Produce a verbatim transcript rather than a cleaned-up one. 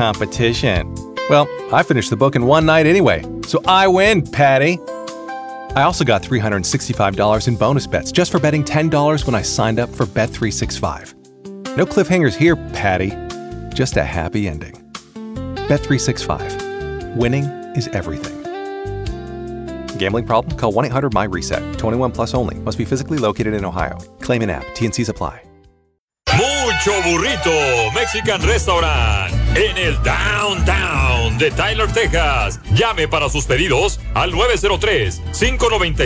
competition. Well, I finished the book in one night anyway, so I win, Patty. I also got three hundred sixty-five dollars in bonus bets just for betting ten dollars when I signed up for Bet three sixty-five. No cliffhangers here, Patty. Just a happy ending. Bet three sixty-five. Winning is everything. Gambling problem? Call one eight hundred M Y reset. twenty-one plus only. Must be physically located in Ohio. Claim in app. T N Cs apply. Mucho burrito Mexican Restaurant en el downtown de Tyler, Texas. Llame para sus pedidos al nueve cero tres, cinco nueve